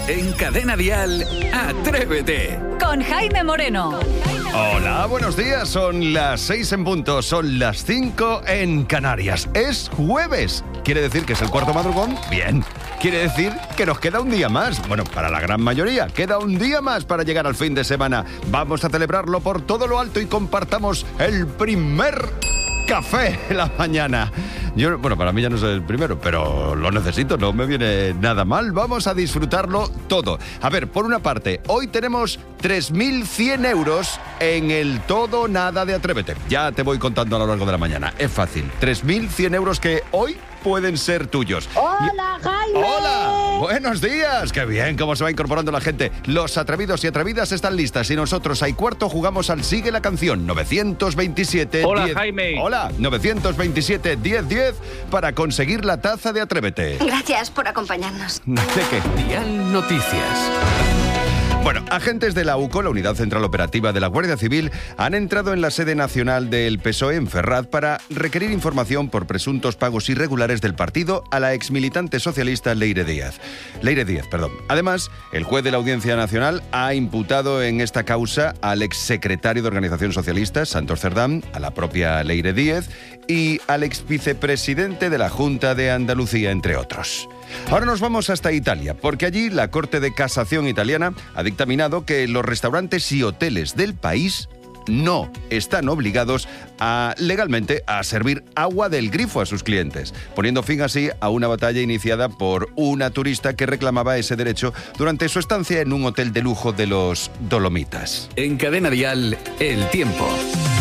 En Cadena Dial, Atrévete. Con Jaime Moreno. Hola, buenos días. Son las 6 en punto, son las 5 en Canarias. Es jueves. ¿Quiere decir que es el cuarto madrugón? Bien. Quiere decir que nos queda un día más. Bueno, para la gran mayoría, queda un día más para llegar al fin de semana. Vamos a celebrarlo por todo lo alto y compartamos el primer café en la mañana. Para mí ya no es el primero, pero lo necesito, no me viene nada mal. Vamos a disfrutarlo todo. A ver, por una parte, hoy tenemos 3.100 euros en el todo o nada de Atrévete. Ya te voy contando a lo largo de la mañana. Es fácil. 3.100 euros que hoy pueden ser tuyos. ¡Hola, Jaime! ¡Hola! ¡Buenos días! ¡Qué bien cómo se va incorporando la gente! Los atrevidos y atrevidas están listas y nosotros a y cuarto jugamos al Sigue la Canción 927 Hola, 10. Jaime. Hola, 927 1010 para conseguir la taza de Atrévete. Gracias por acompañarnos. ¿De qué? Dial Noticias. Bueno, agentes de la UCO, la Unidad Central Operativa de la Guardia Civil, han entrado en la sede nacional del PSOE en Ferraz para requerir información por presuntos pagos irregulares del partido a la exmilitante socialista Leire Díaz. Además, el juez de la Audiencia Nacional ha imputado en esta causa al exsecretario de Organización Socialista, Santos Cerdán, a la propia Leire Díaz y al exvicepresidente de la Junta de Andalucía, entre otros. Ahora nos vamos hasta Italia, porque allí la Corte de Casación italiana ha dictaminado que los restaurantes y hoteles del país no están obligados legalmente a servir agua del grifo a sus clientes, poniendo fin así a una batalla iniciada por una turista que reclamaba ese derecho durante su estancia en un hotel de lujo de los Dolomitas. En Cadena Dial, el tiempo.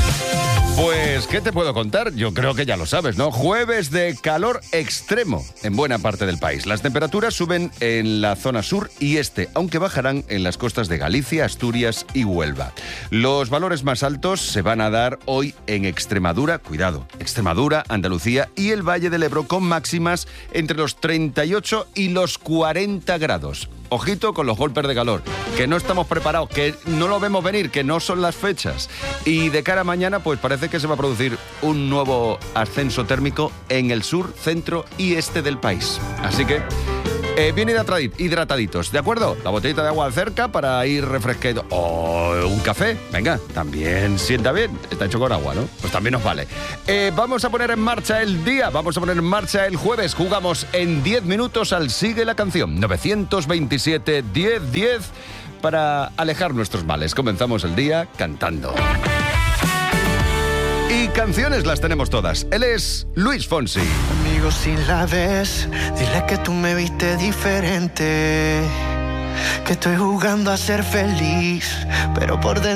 Pues, ¿qué te puedo contar? Yo creo que ya lo sabes, ¿no? Jueves de calor extremo en buena parte del país. Las temperaturas suben en la zona sur y este, aunque bajarán en las costas de Galicia, Asturias y Huelva. Los valores más altos se van a dar hoy en Extremadura, Extremadura, Andalucía y el Valle del Ebro, con máximas entre los 38 y los 40 grados. Ojito con los golpes de calor, que no estamos preparados, que no lo vemos venir, que no son las fechas. Y de cara a mañana, pues parece que se va a producir un nuevo ascenso térmico en el sur, centro y este del país. Así que, bien hidrataditos, ¿de acuerdo? La botellita de agua cerca para ir refrescando. O un café, venga, también sienta bien. Está hecho con agua, ¿no? Pues también nos vale. Vamos a poner en marcha el día, vamos a poner en marcha el jueves. Jugamos en 10 minutos al Sigue la Canción. 927 1010 para alejar nuestros males. Comenzamos el día cantando. Y canciones las tenemos todas. Él es Luis Fonsi. Amigo, si la ves, dile que tú me viste diferente, que estoy jugando a ser feliz, pero por dentro